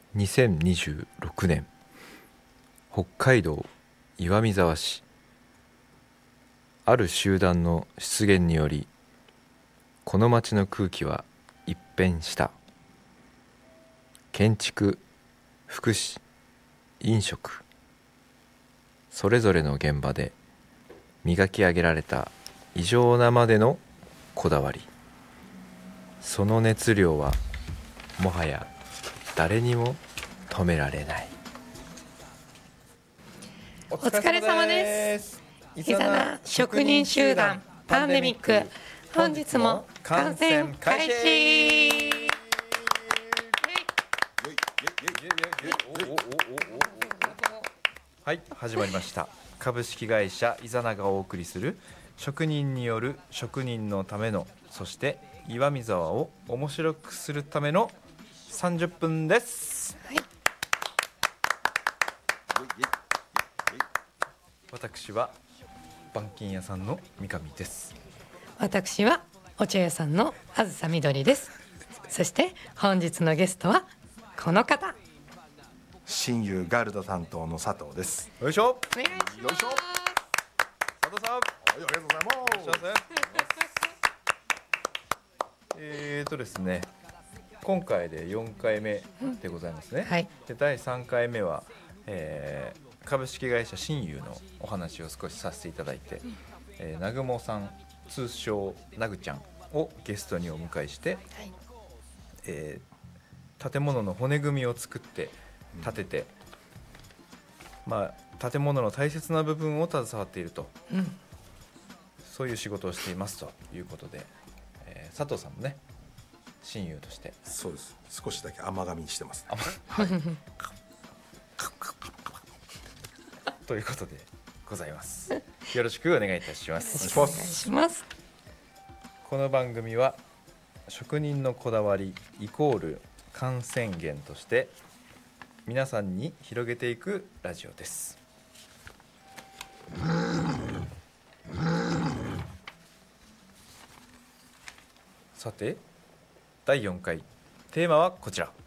2026年北海道岩見沢市、ある集団の出現によりこの町の空気は一変した。建築、福祉、飲食、それぞれの現場で磨き上げられた異常なまでのこだわり、その熱量はもはや誰にも止められない。 お疲れ様です。イザナ職人集団パンデミック、本日も観戦開始。 はい、始まりました。株式会社イザナがお送りする職人による職人のための、そして岩見沢を面白くするための30分です。 はい、 私は板金屋さんの三上です。 私はお茶屋さんのあずさみどりです。そして本日のゲストはこの方、 親友ガルダ担当の佐藤です。 よいしょ。 お願いします。 よいしょ。 佐藤さん、 ありがとうございます。 ですね、今回で4回目でございますね。 はい、 で第3回目は、株式会社親友のお話を少しさせていただいて、南雲さん、通称なぐちゃんをゲストにお迎えして、 はい、 建物の骨組みを作って建てて、建物の大切な部分を携わっていると、そういう仕事をしていますということで、佐藤さんもね、親友として。 そうです。少しだけ甘噛みにしてますね。 はい、ということでございます。よろしくお願いいたします。 お願いします。 この番組は職人のこだわりイコール感染源として皆さんに広げていくラジオです。さて第4回テーマはこちら。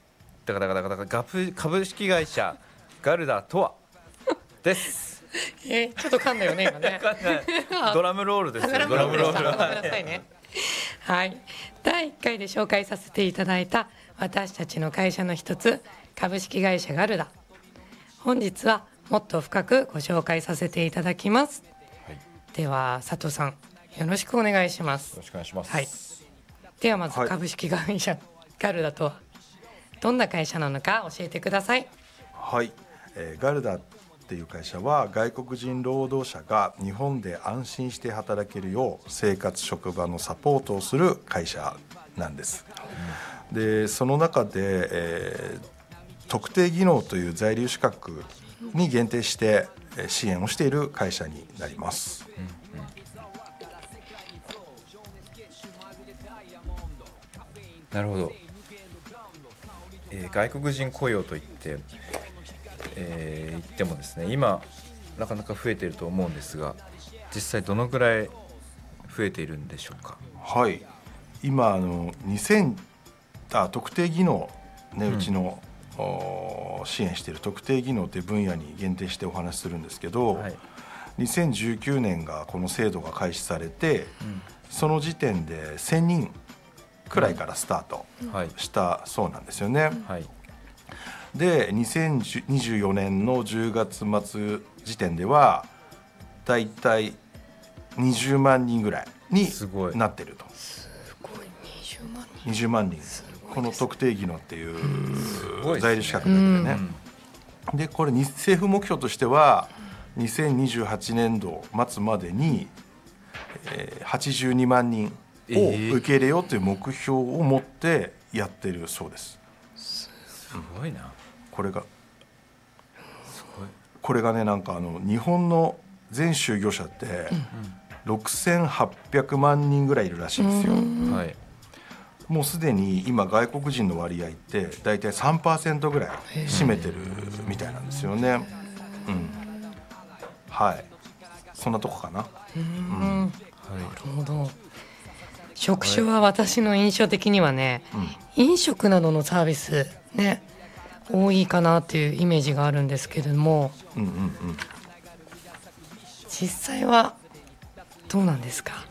株式会社ガルダとはです。 ちょっと噛んだよね今ね。 ドラムロールですよ。 ドラムロール。ごめんなさいね。はい、第1回で紹介させていただいた私たちの会社の一つ、株式会社ガルダ。本日はもっと深くご紹介させていただきます。 はい、 では佐藤さん、よろしくお願いします。 よろしくお願いします。 はい、ではまず株式会社ガルダとはどんな会社なのか教えてください。 はい、ガルダっていう会社は外国人労働者が日本で安心して働けるよう生活職場のサポートをする会社なんです。でその中で、特定技能という在留資格に限定して支援をしている会社になります。 なるほど。外国人雇用といって、言ってもですね、今なかなか増えていると思うんですが、実際どのぐらい増えているんでしょうか。 はい、今特定技能、うちの、支援している特定技能という分野に限定してお話しするんですけど、はい、2019年がこの制度が開始されて、その時点で1000人くらいからスタートしたそうなんですよね。はい、で2024年の10月末時点ではだいたい20万人ぐらいになってると。 すごい、 20万人、この特定技能っていう在留資格だけでね。でこれ政府目標としては2028年度末までに、82万人を受け入れようという目標を持ってやってるそうです。 すごいな。 これがね、なんか日本の全就業者って6800万人ぐらいいるらしいんですよ。はい、もうすでに今外国人の割合ってだいたい 3% ぐらい占めてるみたいなんですよね。はい、そんなとこかな。 なるほど。職種は私の印象的にはね、飲食などのサービスね、 多いかなっていうイメージがあるんですけれども、実際はどうなんですか？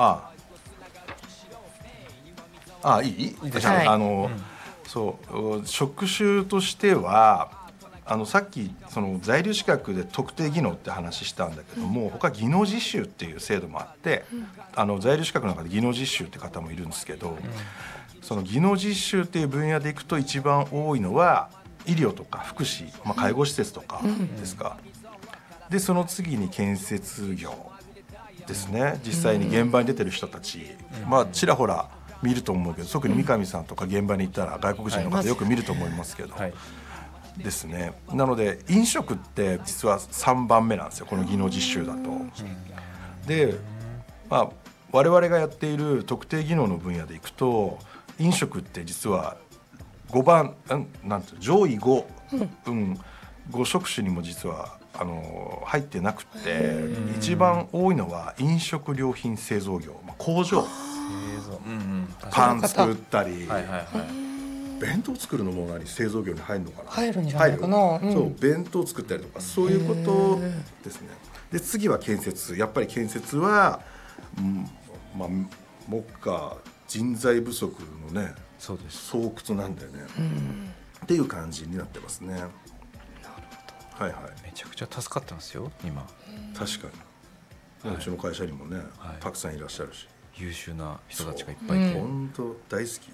いいですね。そう職種としてはさっきその在留資格で特定技能って話したんだけども、他技能実習っていう制度もあって、在留資格の中で技能実習って方もいるんですけど、その技能実習っていう分野でいくと一番多いのは医療とか福祉、介護施設とかですか。でその次に建設業ですね。実際に現場に出てる人たち、ちらほら見ると思うけど、特に三上さんとか現場に行ったら外国人の方よく見ると思いますけど、ですね。なので飲食って実は3番目なんですよ、この技能実習だと。で、我々がやっている特定技能の分野でいくと、飲食って実は5番なんて上位5、5職種にも実は入ってなくて、一番多いのは飲食料品製造業、工場、パン作ったり、弁当作るのも製造業に入るのかな。 入るんじゃないかな。 そう弁当作ったりとかそういうことですね。で次は建設。やっぱり建設は、目下人材不足のね、 そうです、 巣窟なんだよね、っていう感じになってますね。なるほど。 めちゃくちゃ助かってますよ今。 確かに、うちの会社にもね、たくさんいらっしゃるし、 優秀な人たちがいっぱいいて、 本当大好き。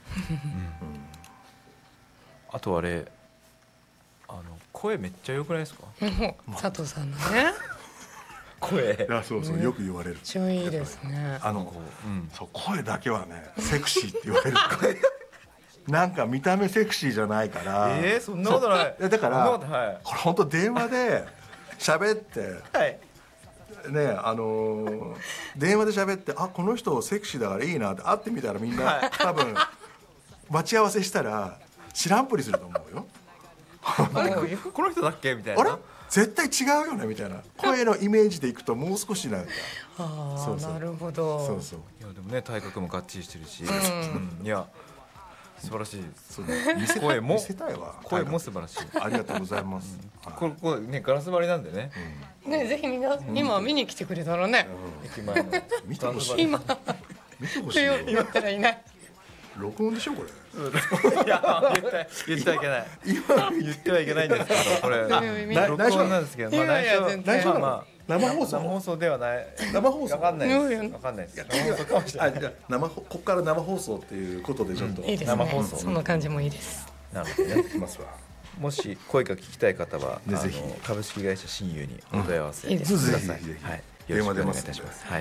あとあれ声めっちゃ良くないですか？ 佐藤さんのね声。 そうよく言われる。 めっちゃいいですね。 そう声だけはねセクシーって言われる。なんか見た目セクシーじゃないから。 そんなことない。 だからこれ本当電話で喋ってね、電話で喋って、この人セクシーだからいいなって会ってみたらみんな多分待ち合わせしたら知らんぷりすると思うよ。 この人だっけみたいな。 あれ絶対違うよねみたいな声のイメージでいくともう少しなんかなるほど。 いやでもね体格も合致してるし、いや素晴らしい。声も見せたいわ。 声も素晴らしい。 ありがとうございます。 これねガラス張りなんでね。 ぜひみんな今見に来てくれたらね。 駅前の見てほしい。 今見てほしい。 言ったらいない。 録音でしょこれ。 いや言ってはいけない。言ってはいけないんですけど、これ録音なんですけど、内緒生放送ではない。 生放送わかんないです。わかんないです。生放送かもしれない。 じゃあここから生放送っていうことでちょっといいですね。その感じもいいです。 なるほどね。 いきますわ。 もし声が聞きたい方はぜひ株式会社親友にお問い合わせください。はい。 電話出ます。 お願いいたします。はい。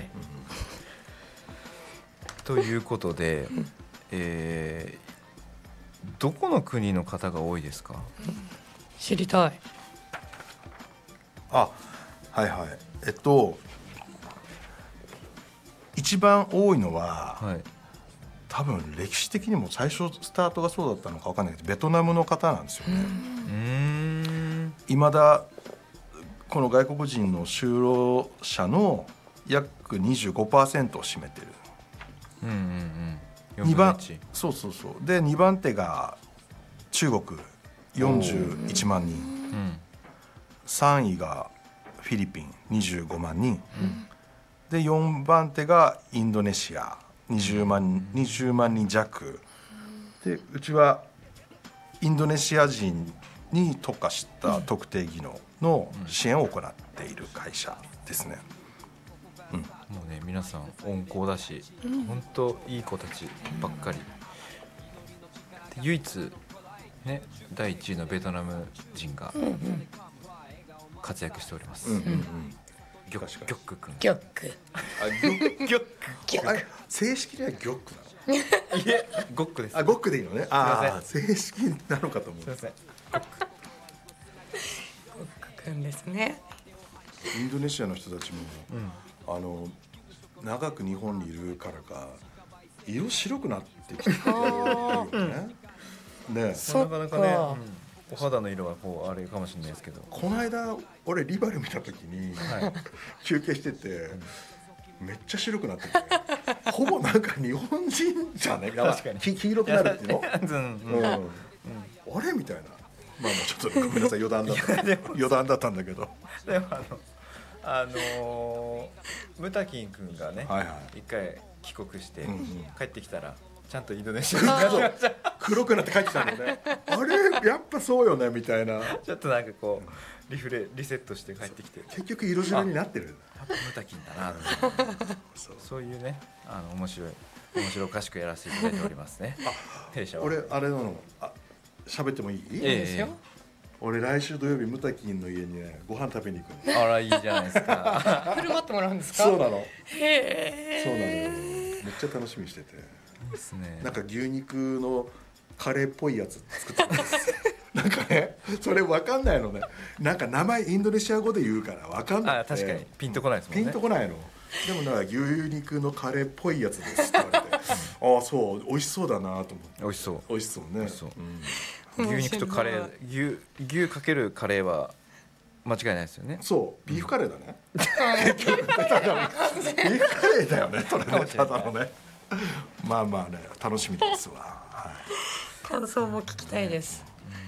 ということで、どこの国の方が多いですか？ 知りたい。 一番多いのは、多分歴史的にも最初スタートがそうだったのか分かんないけどベトナムの方なんですよね。未だこの外国人の就労者の約 25% を占めてる。2番で2番手が中国41万人、3位がフィリピン25万人、で4番手がインドネシア20万人弱で、うちはインドネシア人に特化した特定技能の支援を行っている会社ですね。 もうね皆さん温厚だし、本当いい子たちばっかり。唯一ね第1位のベトナム人が活躍しております。ギョック君。 ギョック。 正式にはギョックなの？ いえ、ゴックです。 ゴックでいいのね。正式なのかと思う。 すみません。 ゴック君ですね。 インドネシアの人たちも、長く日本にいるからか色白くなってきてるよね。 なかなかね、お肌の色はこうあれかもしれないですけど、 この間俺リバル見た時に、休憩してて、めっちゃ白くなっててほぼなんか日本人じゃねえか、黄色くなるっていうの、あれみたいな。 まあもうちょっとごめんなさい、余談だったんだけど。 でもムタキン君がね、一回帰国して帰ってきたらちゃんとインドネシアになってました。 黒くなって帰ってきたのね。あれやっぱそうよねみたいな。 ちょっとなんかこうリセットして帰ってきて、 結局色白になってる。 やっぱムタキンだな。そういうね、面白おかしくやらせていただいておりますね。弊社は。 俺あれなの、喋ってもいい？いいですよ。 俺来週土曜日ムタキンの家にねご飯食べに行くの。 あらいいじゃないですか。 振る舞ってもらうんですか？ そうなの。 へそうなのよ。めっちゃ楽しみにしてて。 ですね。 なんか牛肉のカレーっぽいやつ作ってます。なんかね、それ分かんないのね。なんか名前インドネシア語で言うから分かんない。 確かにピンとこないですもんね。 ピンとこないの。でもなんか牛肉のカレーっぽいやつですって言われて、ああそう美味しそうだなと思って。 美味しそう。 美味しそうね。 美味しそう。牛肉とカレー、牛かけるカレーは間違いないですよね。 そうビーフカレーだね。ビーフカレーだよね。それね、ただのね。まあまあね、楽しみですわ。 感想も聞きたいです。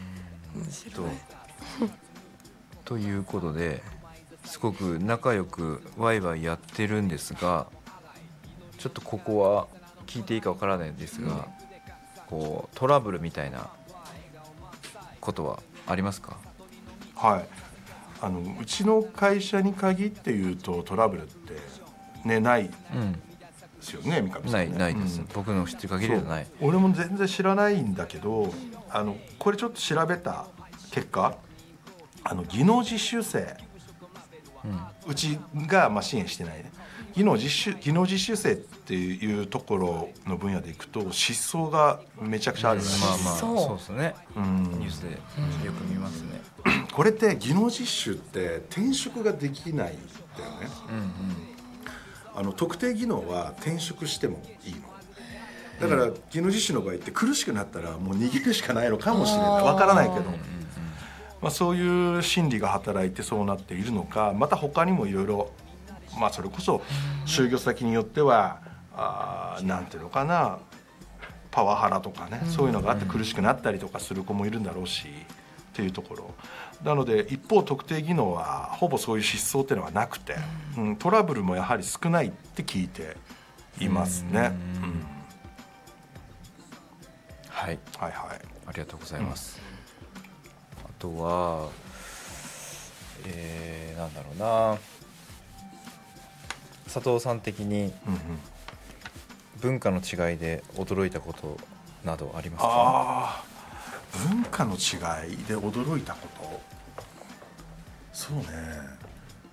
ということですごく仲良くワイワイやってるんですが、ちょっとここは聞いていいかわからないんですが、こうトラブルみたいなことはありますか？ はい。うちの会社に限って言うとトラブルってねないですよね、三上さんね。 ないです。僕の知ってる限りではない。 俺も全然知らないんだけど、これちょっと調べた結果、技能実習生、うちが支援してないね。技能実習生っていうところの分野でいくと失踪がめちゃくちゃあるらしい。 そうですね。ニュースでよく見ますね。 これって技能実習って転職ができないんだよね。特定技能は転職してもいいの。だから技能実習の場合って苦しくなったらもう逃げるしかないのかもしれない。わからないけど、そういう心理が働いてそうなっているのか、また他にもいろいろ、それこそ就業先によってはなんていうのかな、パワハラとかね、そういうのがあって苦しくなったりとかする子もいるんだろうしっていうところなので、一方特定技能はほぼそういう失踪っていうのはなくて、トラブルもやはり少ないって聞いていますね。 はい、ありがとうございます。あとはなんだろうな、佐藤さん的に文化の違いで驚いたことなどありますか？ 文化の違いで驚いたこと、そうね、